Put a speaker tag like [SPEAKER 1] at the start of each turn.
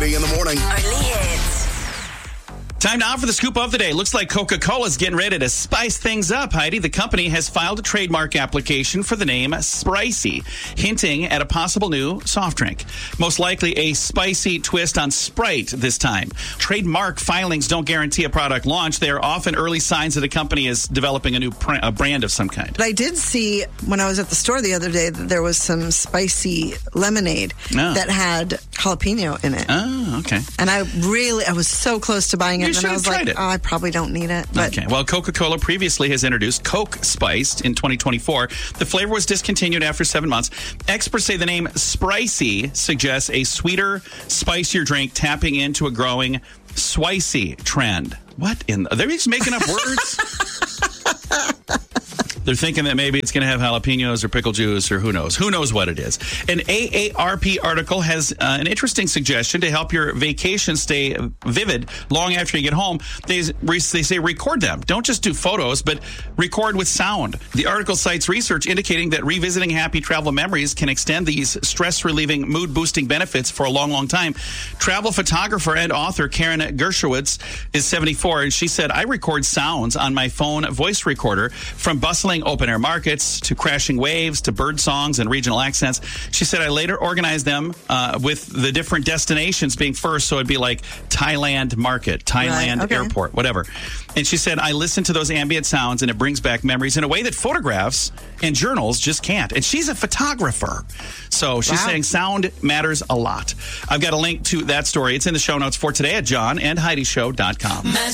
[SPEAKER 1] Heidi in the morning.
[SPEAKER 2] Only hits.
[SPEAKER 3] Time now for the scoop of the day. Looks like Coca-Cola's getting ready to spice things up, Heidi. The company has filed a trademark application for the name Spricey, hinting at a possible new soft drink. Most likely a spicy twist on Sprite this time. Trademark filings don't guarantee a product launch. They are often early signs that a company is developing a new brand of some kind.
[SPEAKER 4] But I did see when I was at the store the other day that there was some spicy lemonade that had jalapeno in it.
[SPEAKER 3] Oh, okay.
[SPEAKER 4] And I was so close to buying it.
[SPEAKER 3] You
[SPEAKER 4] And I was like,
[SPEAKER 3] it.
[SPEAKER 4] oh, I probably don't need it. But
[SPEAKER 3] okay. Well, Coca-Cola previously has introduced Coke Spiced in 2024. The flavor was discontinued after 7 months. Experts say the name Spricey suggests a sweeter, spicier drink tapping into a growing swicy trend. What in? They're just making up words. They're thinking that maybe it's going to have jalapenos or pickle juice or who knows. Who knows what it is. An AARP article has an interesting suggestion to help your vacation stay vivid long after you get home. They say record them. Don't just do photos, but record with sound. The article cites research indicating that revisiting happy travel memories can extend these stress-relieving, mood-boosting benefits for a long, long time. Travel photographer and author Karen Gershowitz is 74, and she said, I record sounds on my phone voice recorder from bustling open-air markets to crashing waves to bird songs and regional accents. She said, I later organized them with the different destinations being first, so it'd be like Thailand market, Thailand airport, whatever. And she said, I listen to those ambient sounds and it brings back memories in a way that photographs and journals just can't. And she's a photographer. So she's saying sound matters a lot. I've got a link to that story. It's in the show notes for today at johnandheidishow.com.